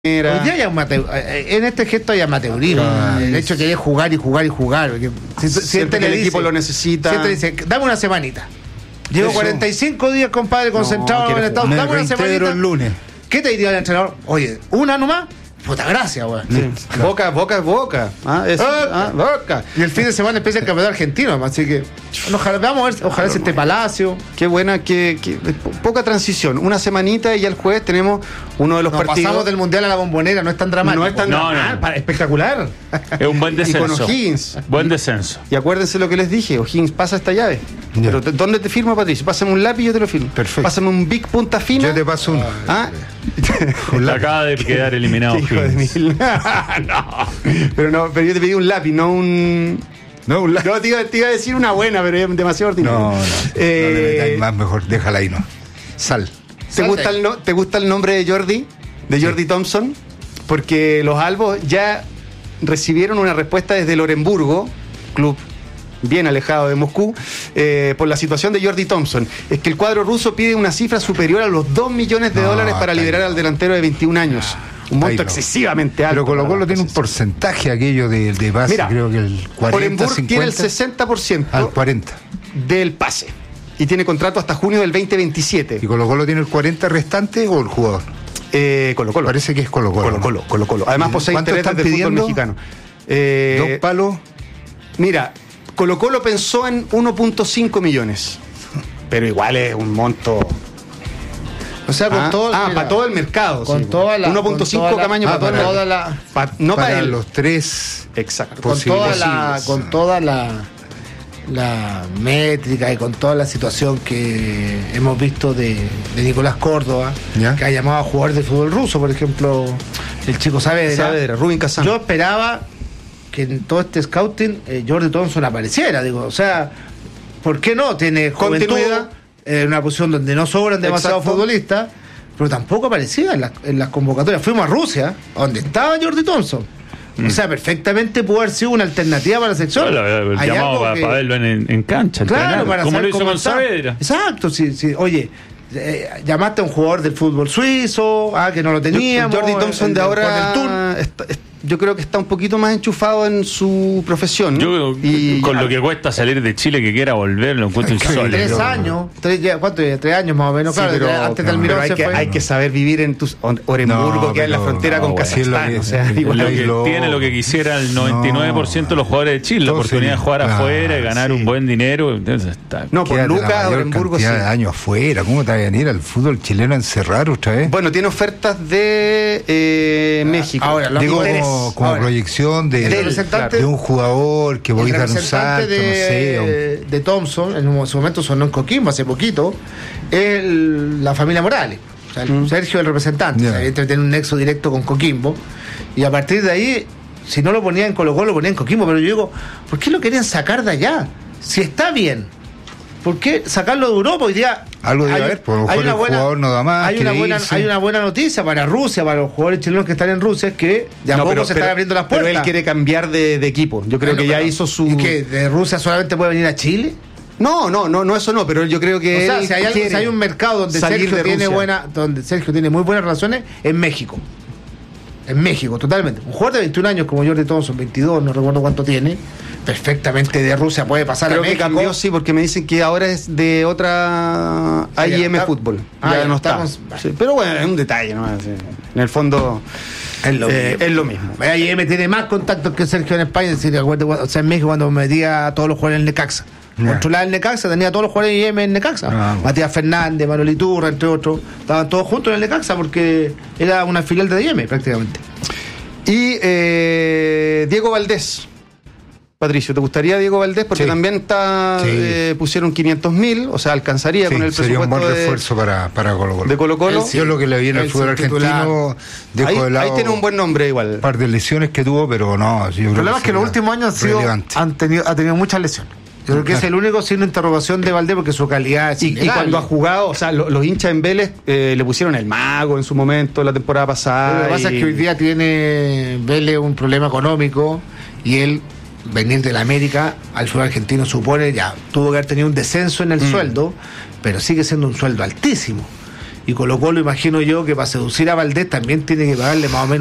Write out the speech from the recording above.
Hoy día hay en este gesto hay amateurismo. El hecho de querer jugar y jugar y jugar. Siempre que el equipo lo necesita. Siempre dice, dame una semanita. Llevo 45 días, compadre, concentrado en el estado. Dame una semanita. El lunes. ¿Qué te diría el entrenador? Oye, una nomás. Puta gracia, weón. Sí. Boca es boca. Boca. Y el fin de semana empieza el campeonato argentino, así que ojalá, vamos a ver, ojalá se esté Palacio. Qué buena, poca transición. Una semanita y ya el jueves tenemos uno de los partidos. Pasamos del Mundial a la Bombonera, no es tan dramático. No es tan dramático. Espectacular. Es un buen descenso. Y con O'Higgins. Buen descenso. Y acuérdense lo que les dije, O'Higgins pasa esta llave. Ya. Pero ¿dónde te firmo, Patricio? Pásame un lápiz y yo te lo firmo. Perfecto. Pásame un Big punta fina. Yo te paso uno. Acaba de quedar eliminado. Hijo de mil. No. Pero yo te pedí un lápiz, no un. No, te iba a decir una buena, pero es demasiado ordinario. No le metáis más, mejor, déjala ahí, no. Sal. ¿Te gusta el nombre de Jordi? De Jordi Thompson. Porque los albos ya recibieron una respuesta desde el Orenburgo, club bien alejado de Moscú, por la situación de Jordi Thompson. Es que el cuadro ruso pide una cifra superior a los $2 millones para liberar al delantero de 21 años. Un monto excesivamente alto. Pero Colo-Colo tiene un porcentaje aquello de base. Mira, creo que el 40, Orenburg 50, tiene el 60% al 40 del pase. Y tiene contrato hasta junio del 2027. ¿Y Colo-Colo tiene el 40 restante o el jugador? Colo-Colo. Parece que es Colo-Colo. Colo-Colo. Además posee intereses del fútbol mexicano. 2 palos. Mira, Colo-Colo pensó en 1.5 millones. Pero igual es un monto. O sea, con todo. Para todo el mercado. Con toda la. 1.5 Camaño para todo toda la. No para él. Los tres. Exacto. Con toda la métrica y con toda la situación que hemos visto de Nicolás Córdoba, ¿ya? Que ha llamado a jugadores de fútbol ruso, por ejemplo, el chico Saavedra, Rubin Kazan. Yo esperaba que en todo este scouting Jordi Thompson apareciera, digo, o sea, ¿por qué no? Tiene juventud, en una posición donde no sobran demasiados futbolistas, pero tampoco aparecía en las convocatorias. Fuimos a Rusia, donde estaba Jordi Thompson. O sea, perfectamente pudo haber sido una alternativa para la sección. Claro, llamado para verlo en cancha. Claro, para como lo hizo con está. Saavedra. Exacto, sí. Oye, llamaste a un jugador del fútbol suizo, que no lo teníamos. Jordi Thompson de ahora yo creo que está un poquito más enchufado en su profesión. Yo, con lo que cuesta salir de Chile, que quiera volver, lo encuentro insólito. 3 años, ¿cuánto? 3 años más o menos, sí, claro. Pero, antes del Mirón hay que saber vivir en Orenburgo, que es en la frontera con Kazajstán. O sea, tiene lo que quisiera el 99% de los jugadores de Chile, la oportunidad de jugar afuera y ganar un buen dinero. Entonces está. No, por Lucas, Orenburgo sí. De años afuera, ¿cómo te va a venir al fútbol chileno a encerrar otra vez? Bueno, tiene ofertas de México. Ahora, digo, como proyección de un jugador que voy a dar un salto, de Thompson, en su momento sonó en Coquimbo hace poquito, es la familia Morales. O sea, Sergio, el representante, tiene un nexo directo con Coquimbo, y a partir de ahí, si no lo ponía en Colo-Colo, lo ponía en Coquimbo. Pero yo digo, ¿por qué lo querían sacar de allá? Si está bien, ¿por qué sacarlo de Europa? Hoy día algo debe haber, por lo mejor el jugador no da más. Hay una buena noticia para Rusia, para los jugadores chilenos que están en Rusia, es que de a poco se están abriendo las puertas. Pero él quiere cambiar de equipo. Yo creo que ya hizo su. ¿Y que de Rusia solamente puede venir a Chile? No, eso no, pero yo creo que. O sea, si hay un mercado donde Sergio tiene muy buenas relaciones, en México. En México, totalmente. Un jugador de 21 años como Jordi Thompson, 22, no recuerdo cuánto tiene, perfectamente de Rusia puede pasar a México. Creo que cambió, sí, porque me dicen que ahora es de otra IM Fútbol. Ya no está. Sí, pero bueno, es un detalle, ¿no? Sí. En el fondo es lo mismo. IM tiene más contactos que Sergio en España. O sea, en México cuando metía a todos los jugadores en Necaxa. Controlaba el Necaxa, tenía a todos los jugadores de IM en Necaxa. Matías Fernández, Manuel Iturra, entre otros. Estaban todos juntos en el Necaxa porque era una filial de IM prácticamente. Y Diego Valdés. Patricio, ¿te gustaría Diego Valdés? Porque también está pusieron 500.000, o sea, alcanzaría con el presupuesto. Sería un buen refuerzo para Colo-Colo. De Colo-Colo. Yo lo que le vi en el fútbol argentino, dejo de lado. Ahí tiene un buen nombre igual. Un par de lesiones que tuvo, pero no. El problema es que los últimos años ha tenido muchas lesiones. Yo creo que es el único signo de interrogación de Valdés, porque su calidad es y cuando ha jugado, o sea, los hinchas en Vélez le pusieron el mago en su momento, la temporada pasada. Lo que pasa es que hoy día tiene Vélez un problema económico y él, venir de la América al fútbol argentino, supone, tuvo que haber tenido un descenso en el sueldo, pero sigue siendo un sueldo altísimo. Y Colo-Colo, imagino yo, que para seducir a Valdés también tiene que pagarle más o menos